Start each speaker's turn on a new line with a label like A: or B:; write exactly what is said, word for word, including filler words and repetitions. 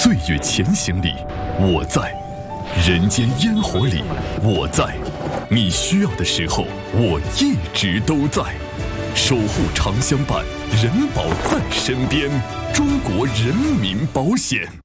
A: 岁月前行里，我在；人间烟火里，我在。你需要的时候，我一直都在。守护长相伴，人保在身边。中国人民保险。